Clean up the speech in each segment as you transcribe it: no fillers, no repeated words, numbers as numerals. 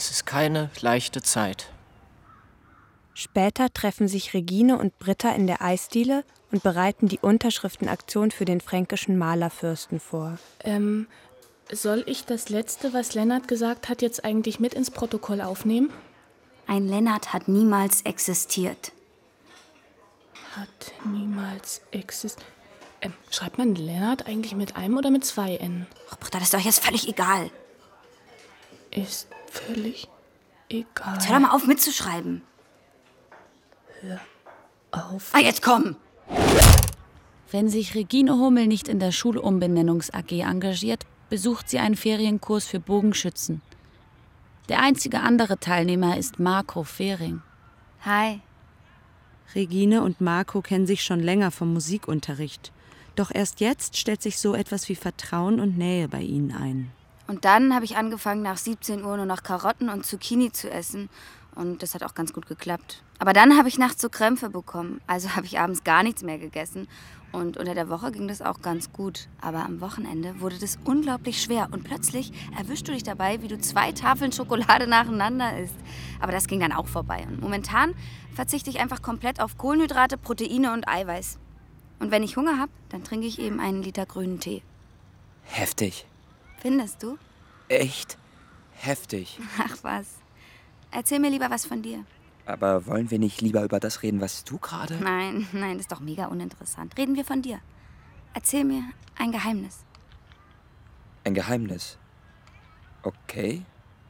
Es ist keine leichte Zeit. Später treffen sich Regine und Britta in der Eisdiele und bereiten die Unterschriftenaktion für den fränkischen Malerfürsten vor. Soll ich das Letzte, was Lennart gesagt hat, jetzt eigentlich mit ins Protokoll aufnehmen? Ein Lennart hat niemals existiert. Hat niemals existiert. Schreibt man Lennart eigentlich mit einem oder mit 2 N? Ach, Britta, das ist doch jetzt völlig egal. Ist völlig egal. Jetzt hör doch mal auf mitzuschreiben. Hör auf. Ah, jetzt komm! Wenn sich Regine Hummel nicht in der Schulumbenennungs-AG engagiert, besucht sie einen Ferienkurs für Bogenschützen. Der einzige andere Teilnehmer ist Marco Fehring. Hi. Regine und Marco kennen sich schon länger vom Musikunterricht. Doch erst jetzt stellt sich so etwas wie Vertrauen und Nähe bei ihnen ein. Und dann habe ich angefangen, nach 17 Uhr nur noch Karotten und Zucchini zu essen. Und das hat auch ganz gut geklappt. Aber dann habe ich nachts so Krämpfe bekommen. Also habe ich abends gar nichts mehr gegessen. Und unter der Woche ging das auch ganz gut. Aber am Wochenende wurde das unglaublich schwer. Und plötzlich erwischst du dich dabei, wie du 2 Tafeln Schokolade nacheinander isst. Aber das ging dann auch vorbei. Und momentan verzichte ich einfach komplett auf Kohlenhydrate, Proteine und Eiweiß. Und wenn ich Hunger habe, dann trinke ich eben einen Liter grünen Tee. Heftig. Findest du? Echt heftig. Ach was. Erzähl mir lieber was von dir. Aber wollen wir nicht lieber über das reden, was du gerade... Nein, das ist doch mega uninteressant. Reden wir von dir. Erzähl mir ein Geheimnis. Ein Geheimnis? Okay.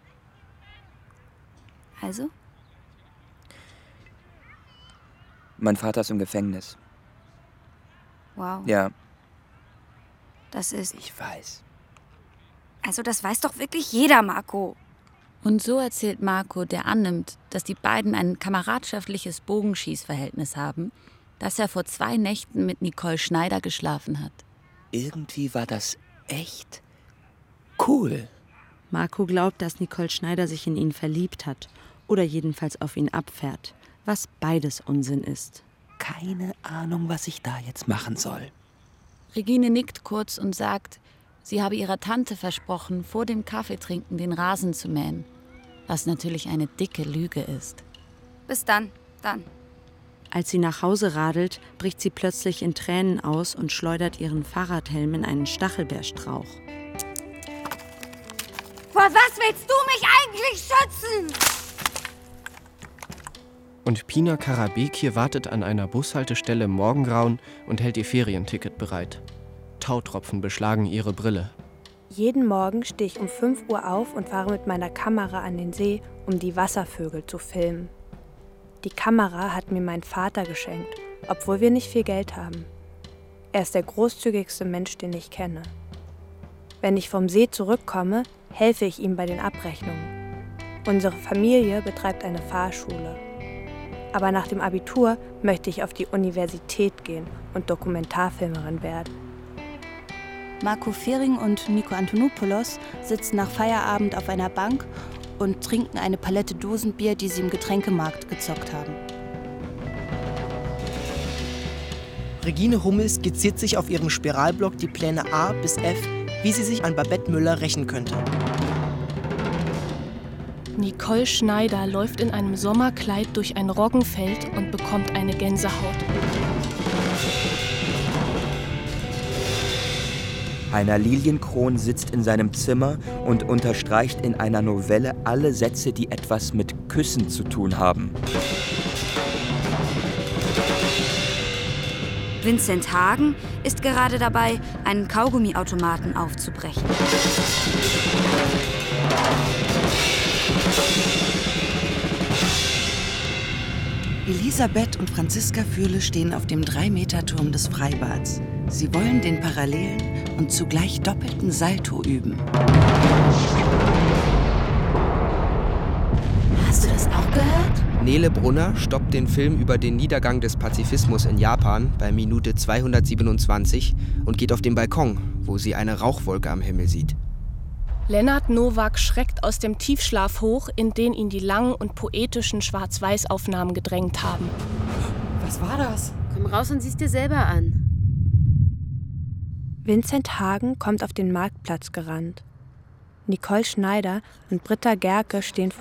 Also? Mein Vater ist im Gefängnis. Wow. Ja. Das ist... Ich weiß. Also das weiß doch wirklich jeder, Marco. Und so erzählt Marco, der annimmt, dass die beiden ein kameradschaftliches Bogenschießverhältnis haben, dass er vor 2 Nächten mit Nicole Schneider geschlafen hat. Irgendwie war das echt cool. Marco glaubt, dass Nicole Schneider sich in ihn verliebt hat oder jedenfalls auf ihn abfährt, was beides Unsinn ist. Keine Ahnung, was ich da jetzt machen soll. Regine nickt kurz und sagt, sie habe ihrer Tante versprochen, vor dem Kaffeetrinken den Rasen zu mähen. Was natürlich eine dicke Lüge ist. Bis dann. Als sie nach Hause radelt, bricht sie plötzlich in Tränen aus und schleudert ihren Fahrradhelm in einen Stachelbeerstrauch. Vor was willst du mich eigentlich schützen? Und Pina Karabekir wartet an einer Bushaltestelle im Morgengrauen und hält ihr Ferienticket bereit. Tautropfen beschlagen ihre Brille. Jeden Morgen stehe ich um 5 Uhr auf und fahre mit meiner Kamera an den See, um die Wasservögel zu filmen. Die Kamera hat mir mein Vater geschenkt, obwohl wir nicht viel Geld haben. Er ist der großzügigste Mensch, den ich kenne. Wenn ich vom See zurückkomme, helfe ich ihm bei den Abrechnungen. Unsere Familie betreibt eine Fahrschule. Aber nach dem Abitur möchte ich auf die Universität gehen und Dokumentarfilmerin werden. Marco Fehring und Nico Antonopoulos sitzen nach Feierabend auf einer Bank und trinken eine Palette Dosenbier, die sie im Getränkemarkt gezockt haben. Regine Hummel skizziert sich auf ihrem Spiralblock die Pläne A bis F, wie sie sich an Babette Müller rächen könnte. Nicole Schneider läuft in einem Sommerkleid durch ein Roggenfeld und bekommt eine Gänsehaut. Heiner Lilienkron sitzt in seinem Zimmer und unterstreicht in einer Novelle alle Sätze, die etwas mit Küssen zu tun haben. Vincent Hagen ist gerade dabei, einen Kaugummiautomaten aufzubrechen. Elisabeth und Franziska Fürle stehen auf dem 3-Meter-Turm des Freibads. Sie wollen den parallelen und zugleich doppelten Salto üben. Hast du das auch gehört? Nele Brunner stoppt den Film über den Niedergang des Pazifismus in Japan bei Minute 227 und geht auf den Balkon, wo sie eine Rauchwolke am Himmel sieht. Lennart Nowak schreckt aus dem Tiefschlaf hoch, in den ihn die langen und poetischen Schwarz-Weiß-Aufnahmen gedrängt haben. Was war das? Komm raus und sieh's dir selber an. Vincent Hagen kommt auf den Marktplatz gerannt. Nicole Schneider und Britta Gerke stehen vor